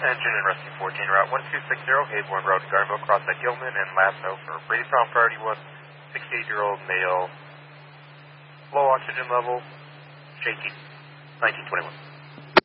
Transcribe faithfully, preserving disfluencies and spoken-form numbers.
Engine and rescue fourteen, route one two six zero, Hayborn Road, Garnville, cross at Gilman and Lasso for Brady Town priority one, sixty-eight-year-old male, low oxygen level, shaky, nineteen twenty-one.